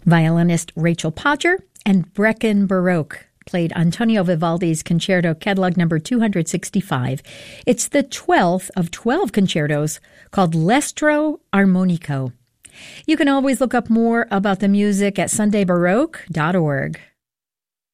Violinist Rachel Podger and Breckin Baroque played Antonio Vivaldi's Concerto Catalog number 265. It's the 12th of 12 concertos called L'Estro Armonico. You can always look up more about the music at sundaybaroque.org.